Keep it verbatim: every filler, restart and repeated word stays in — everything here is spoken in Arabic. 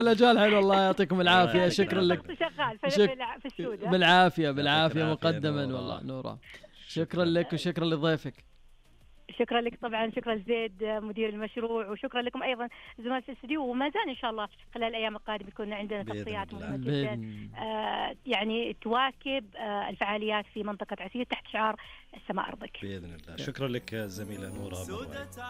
الأجواء الحلوة، الله يعطيكم العافية. شكرا لك. شغال في في السود. بالعافية بالعافية مقدما والله نورا. شكرا لك وشكرا لضيفك. شكرا لك طبعا، شكرا لزيد مدير المشروع، وشكرا لكم ايضا زملاء في الاستديو. وما زال ان شاء الله خلال الايام القادمه يكون عندنا تغطيات مهمه جدا آه يعني تواكب آه الفعاليات في منطقه عسير تحت شعار السماء ارضك باذن الله. شكرا لك زميله نوره.